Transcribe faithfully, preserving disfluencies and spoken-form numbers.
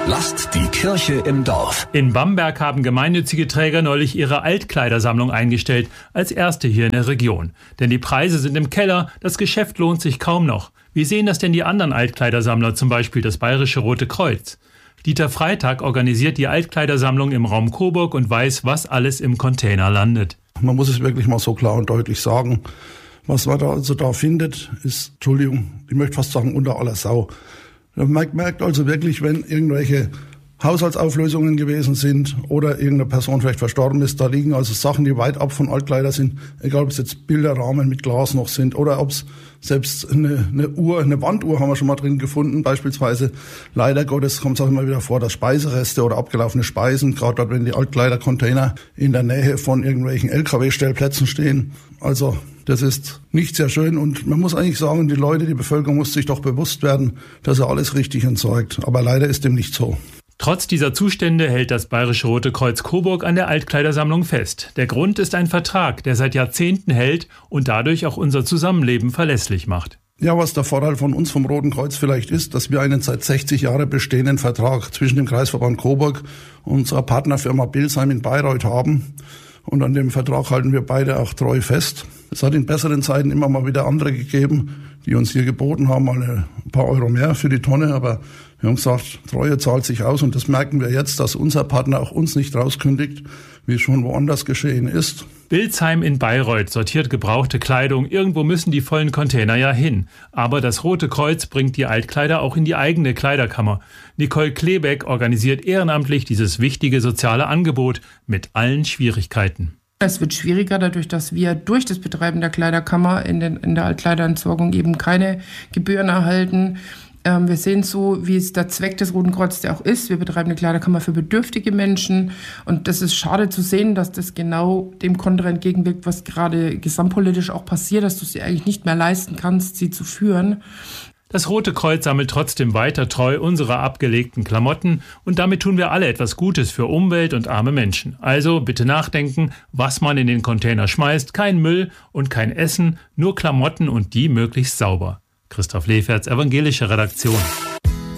Lasst die Kirche im Dorf. In Bamberg haben gemeinnützige Träger neulich ihre Altkleidersammlung eingestellt, als erste hier in der Region. Denn die Preise sind im Keller, das Geschäft lohnt sich kaum noch. Wie sehen das denn die anderen Altkleidersammler, zum Beispiel das Bayerische Rote Kreuz? Dieter Freitag organisiert die Altkleidersammlung im Raum Coburg und weiß, was alles im Container landet. Man muss es wirklich mal so klar und deutlich sagen. Was man da also da findet, ist, Entschuldigung, ich möchte fast sagen, unter aller Sau. Man merkt also wirklich, wenn irgendwelche Haushaltsauflösungen gewesen sind oder irgendeine Person vielleicht verstorben ist, da liegen also Sachen, die weit ab von Altkleider sind, egal ob es jetzt Bilderrahmen mit Glas noch sind oder ob es selbst eine, eine Uhr, eine Wanduhr haben wir schon mal drin gefunden, beispielsweise. Leider Gottes kommt es auch immer wieder vor, dass Speisereste oder abgelaufene Speisen, gerade dort, wenn die Altkleidercontainer in der Nähe von irgendwelchen L K W-Stellplätzen stehen. Also das ist nicht sehr schön und man muss eigentlich sagen, die Leute, die Bevölkerung muss sich doch bewusst werden, dass er alles richtig entsorgt. Aber leider ist dem nicht so. Trotz dieser Zustände hält das Bayerische Rote Kreuz Coburg an der Altkleidersammlung fest. Der Grund ist ein Vertrag, der seit Jahrzehnten hält und dadurch auch unser Zusammenleben verlässlich macht. Ja, was der Vorteil von uns vom Roten Kreuz vielleicht ist, dass wir einen seit sechzig Jahren bestehenden Vertrag zwischen dem Kreisverband Coburg und unserer Partnerfirma Bilsheim in Bayreuth haben. Und an dem Vertrag halten wir beide auch treu fest. Es hat in besseren Zeiten immer mal wieder andere gegeben, die uns hier geboten haben, mal ein paar Euro mehr für die Tonne. Aber wir haben gesagt, Treue zahlt sich aus. Und das merken wir jetzt, dass unser Partner auch uns nicht rauskündigt, wie es schon woanders geschehen ist. Bilsheim in Bayreuth sortiert gebrauchte Kleidung. Irgendwo müssen die vollen Container ja hin. Aber das Rote Kreuz bringt die Altkleider auch in die eigene Kleiderkammer. Nicole Klebeck organisiert ehrenamtlich dieses wichtige soziale Angebot mit allen Schwierigkeiten. Es wird schwieriger, dadurch, dass wir durch das Betreiben der Kleiderkammer in, den, in der Altkleiderentsorgung eben keine Gebühren erhalten. Ähm, wir sehen so, wie es der Zweck des Roten Kreuzes ja auch ist. Wir betreiben eine Kleiderkammer für bedürftige Menschen. Und das ist schade zu sehen, dass das genau dem Kontra entgegenwirkt, was gerade gesamtpolitisch auch passiert, dass du es dir eigentlich nicht mehr leisten kannst, sie zu führen. Das Rote Kreuz sammelt trotzdem weiter treu unsere abgelegten Klamotten und damit tun wir alle etwas Gutes für Umwelt und arme Menschen. Also bitte nachdenken, was man in den Container schmeißt. Kein Müll und kein Essen, nur Klamotten und die möglichst sauber. Christoph Leferz, Evangelische Redaktion.